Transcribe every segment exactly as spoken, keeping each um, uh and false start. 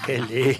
Qué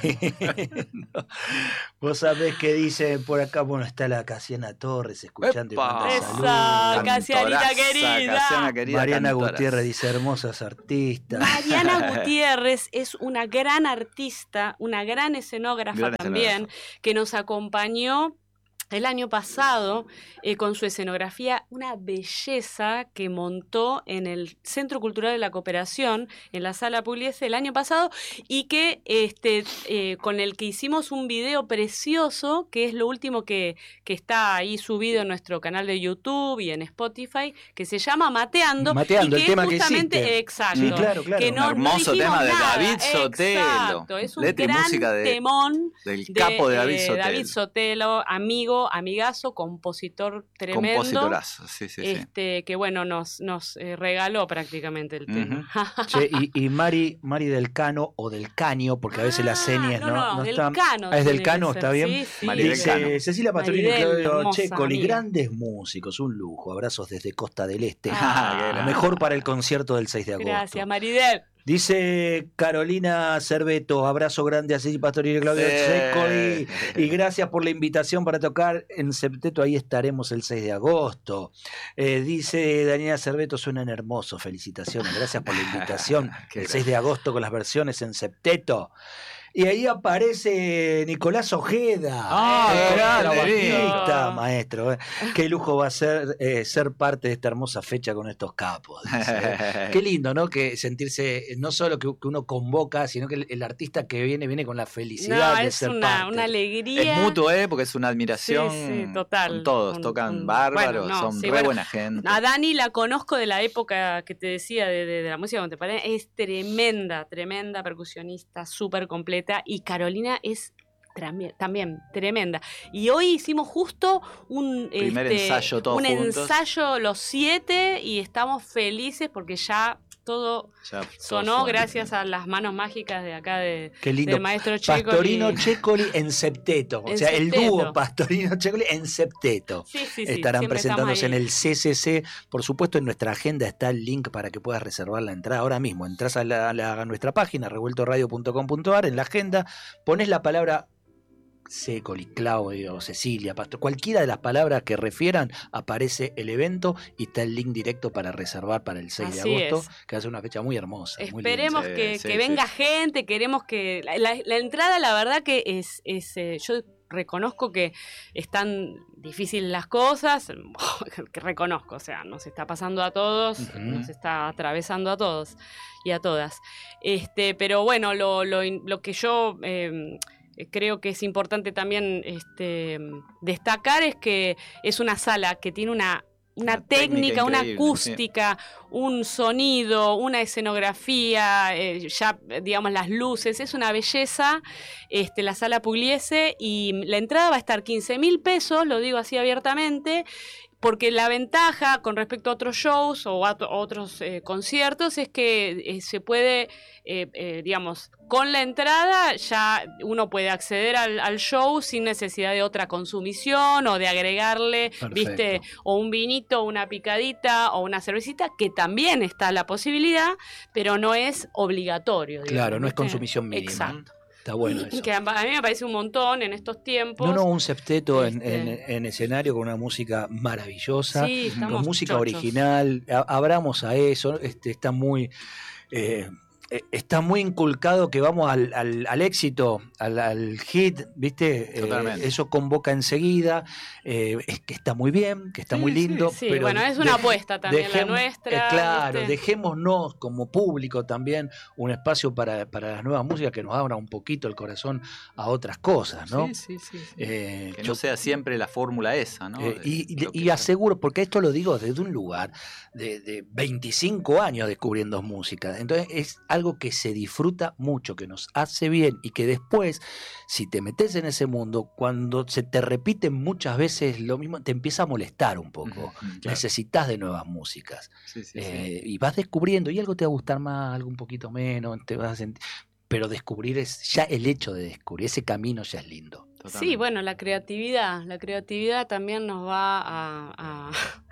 lindo. Vos sabés que dice por acá, bueno, está la Casiana Torres escuchando ¡Epa! y Esa, saludos. Casianita querida. Casiana querida, Mariana cantoras. Gutiérrez dice hermosas artistas. Mariana Gutiérrez es una gran artista, una gran escenógrafa Gran también, escenógrafa. que nos acompañó el año pasado eh, con su escenografía, una belleza que montó en el Centro Cultural de la Cooperación, en la Sala Pugliese el año pasado, y que este eh, con el que hicimos un video precioso, que es lo último que, que está ahí subido en nuestro canal de YouTube y en Spotify, que se llama Mateando. Mateando, y que el tema que justamente, hiciste. exacto. Sí, claro, claro. Que Un no, hermoso no tema de nada. David Sotelo. Exacto, es un Letra y gran música de- temón Del capo de David eh, Sotelo. David Sotelo, amigo, amigazo, compositor tremendo. Compositorazo, sí, sí, sí. Este, que bueno, nos, nos eh, regaló prácticamente el tema. Che, y, y Mari, Mari del Cano o del Caño, porque a veces las Ah, señas no, no, no, del están. Cano Ah, es del tiene que Cano, ser, está bien. sí, sí. Mari del Dice Cano. Cecilia Pastorino y Maribel, Claudio hermosa Checoli, amiga. grandes músicos, un lujo. Abrazos desde Costa del Este. Ah, Lo mejor para el concierto del seis de agosto. Gracias, Maridel. Dice Carolina Cerveto, abrazo grande a Cecilia Pastorino y Claudio Sí. Checoli. Y gracias por la invitación para tocar en Septeto, ahí estaremos el seis de agosto. Eh, dice Daniela Cerveto, suenan hermosos, felicitaciones, gracias por la invitación. Qué El seis de agosto con las versiones en Septeto. Y ahí aparece Nicolás Ojeda, Ah, el grande, contrabajista, lindo. maestro. ¿eh? Qué lujo va a ser eh, ser parte de esta hermosa fecha con estos capos. Dice, ¿eh? Qué lindo, ¿no? Que sentirse, no solo que, que uno convoca, sino que el, el artista que viene, viene con la felicidad No, de es ser una, parte. una alegría. Es mutuo, ¿eh? Porque es una admiración Sí, sí, total. con todos. Un- Tocan un- bárbaros, bueno, no, son sí, re bueno, buena gente. A Dani la conozco de la época que te decía de, de, de la música contemporánea. Es tremenda, tremenda percusionista, súper completa. Y Carolina es también, también tremenda. Y hoy hicimos justo un, Primer este, ensayo todos un juntos. ensayo los siete y estamos felices porque ya todo Ya, sonó todos gracias suenan. a las manos mágicas de acá de, Qué lindo. del maestro Checoli. Pastorino Checoli en septeto. En o sea, el septeto. dúo Pastorino Checoli en septeto. Sí, sí, sí, Estarán siempre presentándose en estamos ahí. el C C C. Por supuesto, en nuestra agenda está el link para que puedas reservar la entrada ahora mismo. Entrás a, la, a, la, a nuestra página, revuelto radio punto com punto a r, en la agenda, pones la palabra Checoli, Claudio, Cecilia, Pastor, cualquiera de las palabras que refieran, aparece el evento y está el link directo para reservar para el seis Así de agosto, es. que va a ser una fecha muy hermosa. Muy linda. Esperemos linda. que, Sí, que sí, venga sí. gente, queremos que... La, la- la entrada, la verdad que es... es eh, yo reconozco que están difíciles las cosas, que reconozco, o sea, nos está pasando a todos, Ujú. nos está atravesando a todos y a todas. Este, pero bueno, lo, lo, lo que yo... Eh, creo que es importante también este, destacar es que es una sala que tiene una, una, Una técnica técnica, una increíble, acústica, un sonido, una escenografía, eh, ya digamos las luces, es una belleza este, la sala Pugliese y la entrada va a estar quince mil pesos, lo digo así abiertamente, porque la ventaja con respecto a otros shows o a otros eh, conciertos es que eh, se puede, eh, eh, digamos, con la entrada ya uno puede acceder al, al show sin necesidad de otra consumición o de agregarle, Perfecto. viste, o un vinito, o una picadita o una cervecita, que también está la posibilidad, pero no es obligatorio. Digamos, Claro, no es ¿viste? consumición mínima. Exacto. Está bueno eso. Que a mí me parece un montón en estos tiempos. No, no, un septeto en, Este- en, en escenario con una música maravillosa, Sí, estamos con música chochos. original, a- abramos a eso, este, está muy... Eh, eh, está muy inculcado que vamos al, al, al éxito, al, al hit, ¿viste? Eh, Totalmente. eso convoca enseguida, eh, es que está muy bien, que está Sí, muy sí, lindo. Sí, pero bueno, es una de- apuesta también la dejemos- nuestra. eh, claro, ¿viste? dejémonos como público también un espacio para, para las nuevas músicas que nos abra un poquito el corazón a otras cosas, ¿no? Sí, sí, sí. sí. Eh, que yo- no sea siempre la fórmula esa, ¿no? eh, De- y, lo y- y que- aseguro, porque esto lo digo desde un lugar de, de veinticinco años descubriendo música, entonces es algo que se disfruta mucho, que nos hace bien y que después, si te metes en ese mundo, cuando se te repiten muchas veces lo mismo, te empieza a molestar un poco. Ujú, claro. Necesitas de nuevas músicas. Sí, sí, sí. Eh, y vas descubriendo, y algo te va a gustar más, algo un poquito menos, te vas a sentir... Pero descubrir es, ya el hecho de descubrir, ese camino ya es lindo. Sí, Totalmente. bueno, la creatividad, la creatividad también nos va a, a,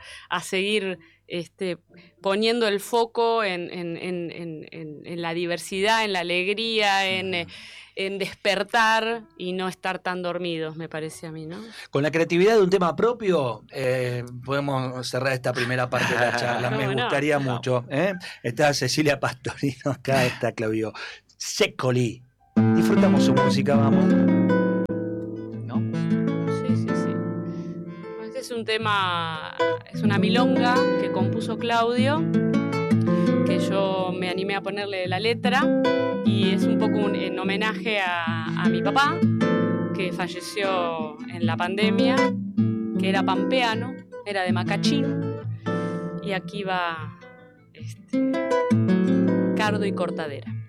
a seguir este, poniendo el foco en, en, en, en, en la diversidad, en la alegría, en, eh, en despertar y no estar tan dormidos, me parece a mí, ¿no? Con la creatividad de un tema propio, eh, podemos cerrar esta primera parte de la charla. Me ¿Cómo no? gustaría mucho. ¿eh? Está Cecilia Pastorino acá, está Claudio Cecoli. Disfrutamos su música, vamos. ¿No? Sí, sí, sí. Pues este es un tema, es una milonga que compuso Claudio, que yo me animé a ponerle la letra, y es un poco un, en homenaje a, a mi papá, que falleció en la pandemia, que era pampeano, era de Macachín, y aquí va este, Cardo y Cortadera.